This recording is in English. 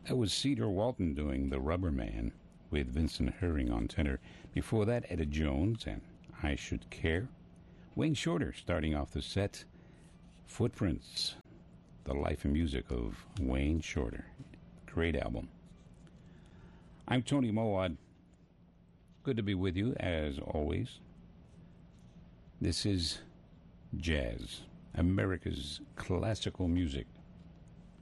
That was Cedar Walton doing The Rubber Man with Vincent Herring on tenor. Before that, Etta Jones and I Should Care. Wayne Shorter starting off the set. Footprints, The Life and Music of Wayne Shorter. Great album. I'm Tony Mowat. Good to be with you as always. This is jazz, America's classical music.